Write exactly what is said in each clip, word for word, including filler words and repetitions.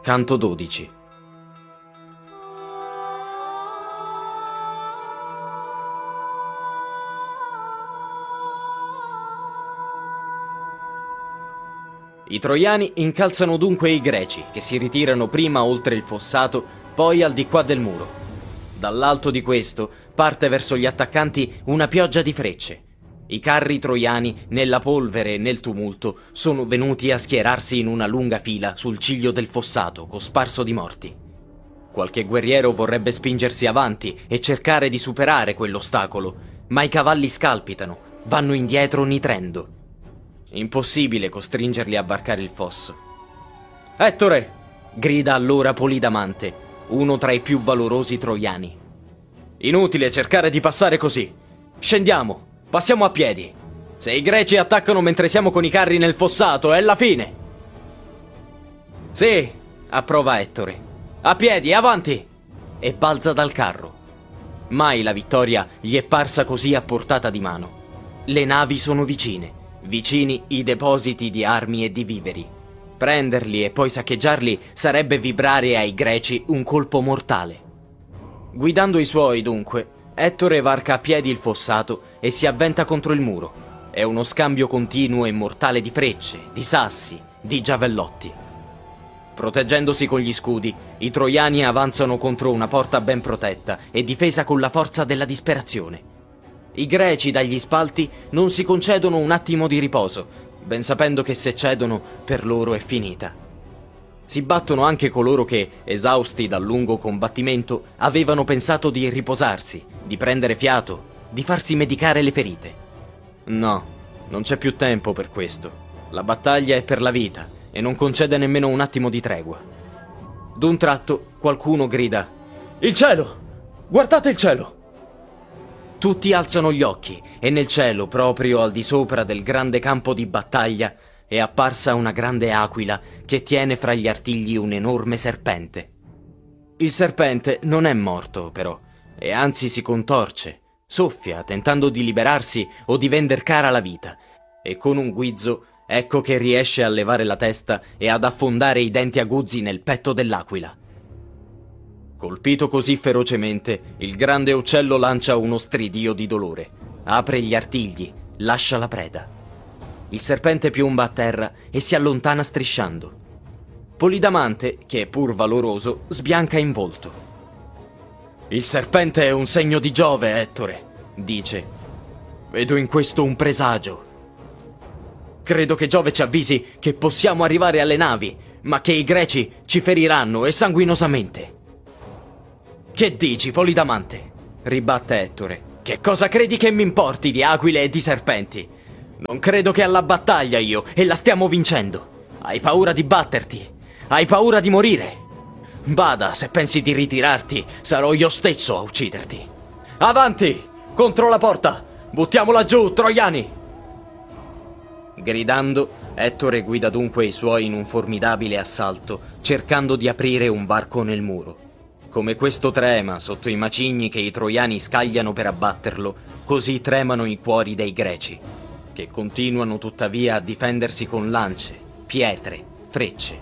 Canto dodici. I troiani incalzano dunque i greci, che si ritirano prima oltre il fossato, poi al di qua del muro. Dall'alto di questo parte verso gli attaccanti una pioggia di frecce. I carri troiani, nella polvere e nel tumulto, sono venuti a schierarsi in una lunga fila sul ciglio del fossato, cosparso di morti. Qualche guerriero vorrebbe spingersi avanti e cercare di superare quell'ostacolo, ma i cavalli scalpitano, vanno indietro nitrendo. Impossibile costringerli a varcare il fosso. «Ettore!» grida allora Polidamante, uno tra i più valorosi troiani. «Inutile cercare di passare così. Scendiamo, passiamo a piedi. Se i greci attaccano mentre siamo con i carri nel fossato, è la fine!» «Sì!» approva Ettore. «A piedi, avanti!» e balza dal carro. Mai la vittoria gli è parsa così a portata di mano. Le navi sono vicine. Vicini i depositi di armi e di viveri. Prenderli e poi saccheggiarli sarebbe vibrare ai greci un colpo mortale. Guidando i suoi, dunque, Ettore varca a piedi il fossato e si avventa contro il muro. È uno scambio continuo e mortale di frecce, di sassi, di giavellotti. Proteggendosi con gli scudi, i troiani avanzano contro una porta ben protetta e difesa con la forza della disperazione. I greci dagli spalti non si concedono un attimo di riposo, ben sapendo che se cedono per loro è finita. Si battono anche coloro che, esausti dal lungo combattimento, avevano pensato di riposarsi, di prendere fiato, di farsi medicare le ferite. No, non c'è più tempo per questo. La battaglia è per la vita e non concede nemmeno un attimo di tregua. D'un tratto qualcuno grida: «Il cielo! Guardate il cielo!» Tutti alzano gli occhi e nel cielo, proprio al di sopra del grande campo di battaglia, è apparsa una grande aquila che tiene fra gli artigli un enorme serpente. Il serpente non è morto, però, e anzi si contorce, soffia, tentando di liberarsi o di vender cara la vita, e con un guizzo ecco che riesce a levare la testa e ad affondare i denti aguzzi nel petto dell'aquila. Colpito così ferocemente, il grande uccello lancia uno stridio di dolore, apre gli artigli, lascia la preda. Il serpente piomba a terra e si allontana strisciando. Polidamante, che è pur valoroso, sbianca in volto. «Il serpente è un segno di Giove, Ettore», dice. «Vedo in questo un presagio. Credo che Giove ci avvisi che possiamo arrivare alle navi, ma che i greci ci feriranno e sanguinosamente». «Che dici, Polidamante?» ribatte Ettore. «Che cosa credi che mi importi di aquile e di serpenti? Non credo che alla battaglia io, e la stiamo vincendo. Hai paura di batterti? Hai paura di morire? Bada, se pensi di ritirarti, sarò io stesso a ucciderti. Avanti! Contro la porta! Buttiamola giù, troiani!» Gridando, Ettore guida dunque i suoi in un formidabile assalto, cercando di aprire un varco nel muro. Come questo trema sotto i macigni che i troiani scagliano per abbatterlo, così tremano i cuori dei greci, che continuano tuttavia a difendersi con lance, pietre, frecce.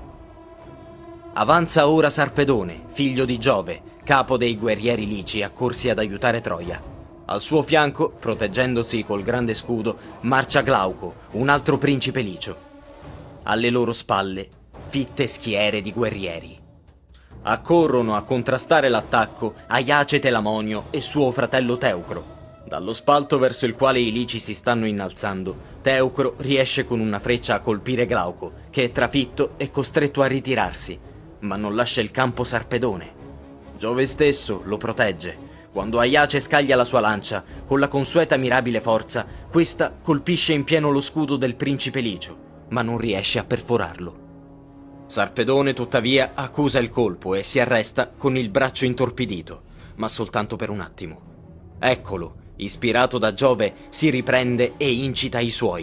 Avanza ora Sarpedone, figlio di Giove, capo dei guerrieri lici accorsi ad aiutare Troia. Al suo fianco, proteggendosi col grande scudo, marcia Glauco, un altro principe licio. Alle loro spalle, fitte schiere di guerrieri. Accorrono a contrastare l'attacco Aiace Telamonio e suo fratello Teucro. Dallo spalto verso il quale i lici si stanno innalzando, Teucro riesce con una freccia a colpire Glauco, che è trafitto e costretto a ritirarsi, ma non lascia il campo Sarpedone. Giove stesso lo protegge. Quando Aiace scaglia la sua lancia, con la consueta mirabile forza, questa colpisce in pieno lo scudo del principe licio, ma non riesce a perforarlo. Sarpedone, tuttavia, accusa il colpo e si arresta con il braccio intorpidito, ma soltanto per un attimo. Eccolo, ispirato da Giove, si riprende e incita i suoi.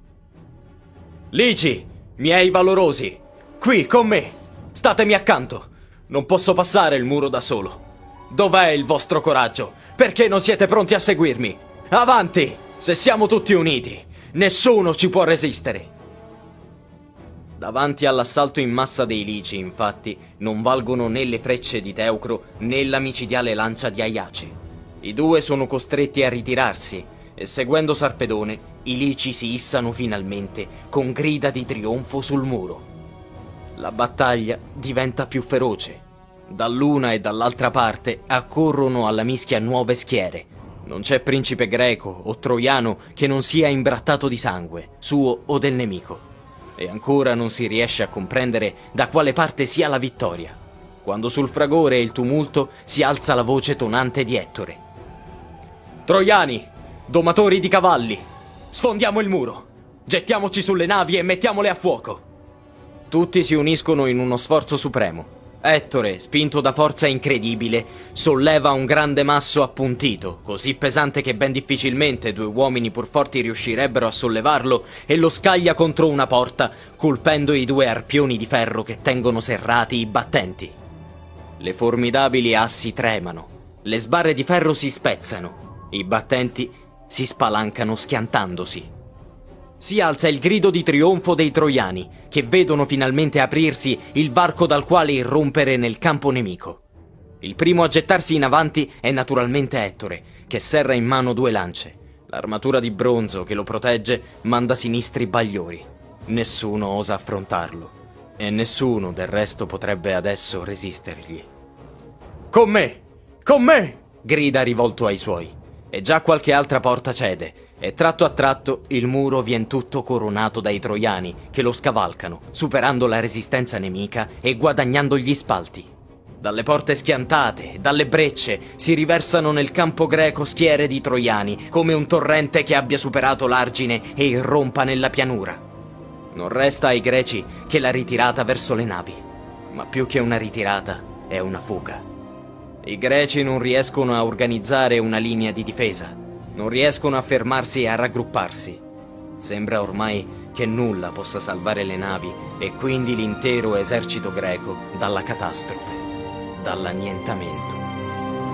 «Lici, miei valorosi, qui con me, statemi accanto. Non posso passare il muro da solo. Dov'è il vostro coraggio? Perché non siete pronti a seguirmi? Avanti! Se siamo tutti uniti, nessuno ci può resistere!» Davanti all'assalto in massa dei Lici, infatti, non valgono né le frecce di Teucro né la micidiale lancia di Aiace. I due sono costretti a ritirarsi e, seguendo Sarpedone, i Lici si issano finalmente con grida di trionfo sul muro. La battaglia diventa più feroce. Dall'una e dall'altra parte accorrono alla mischia nuove schiere. Non c'è principe greco o troiano che non sia imbrattato di sangue, suo o del nemico. E ancora non si riesce a comprendere da quale parte sia la vittoria, quando sul fragore e il tumulto si alza la voce tonante di Ettore. Troiani, domatori di cavalli, sfondiamo il muro, gettiamoci sulle navi e mettiamole a fuoco. Tutti si uniscono in uno sforzo supremo. Ettore, spinto da forza incredibile, solleva un grande masso appuntito, così pesante che ben difficilmente due uomini pur forti riuscirebbero a sollevarlo, e lo scaglia contro una porta, colpendo i due arpioni di ferro che tengono serrati i battenti. Le formidabili assi tremano, le sbarre di ferro si spezzano, i battenti si spalancano schiantandosi. Si alza il grido di trionfo dei troiani, che vedono finalmente aprirsi il varco dal quale irrompere nel campo nemico. Il primo a gettarsi in avanti è naturalmente Ettore, che serra in mano due lance. L'armatura di bronzo che lo protegge manda sinistri bagliori. Nessuno osa affrontarlo, e nessuno del resto potrebbe adesso resistergli. «Con me! Con me!» grida rivolto ai suoi, e già qualche altra porta cede, e tratto a tratto il muro vien tutto coronato dai troiani che lo scavalcano, superando la resistenza nemica e guadagnando gli spalti. Dalle porte schiantate, dalle brecce, si riversano nel campo greco schiere di troiani, come un torrente che abbia superato l'argine e irrompa nella pianura. Non resta ai greci che la ritirata verso le navi, ma più che una ritirata è una fuga. I greci non riescono a organizzare una linea di difesa. Non riescono a fermarsi e a raggrupparsi. Sembra ormai che nulla possa salvare le navi e quindi l'intero esercito greco dalla catastrofe, dall'annientamento.